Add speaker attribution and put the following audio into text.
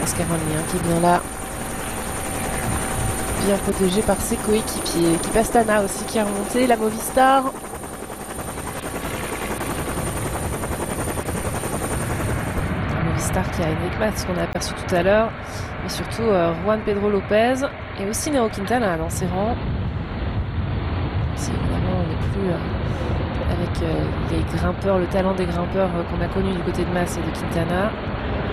Speaker 1: Oscar Only qui est bien là, bien protégé par ses coéquipiers. Qui Pastana aussi qui a remonté, la Movistar. La Movistar qui a Enric Mas qu'on a aperçu tout à l'heure, mais surtout Juan Pedro Lopez et aussi Nairo Quintana dans ses rangs. Si évidemment on n'est plus avec les grimpeurs, le talent des grimpeurs qu'on a connu du côté de Mas et de Quintana.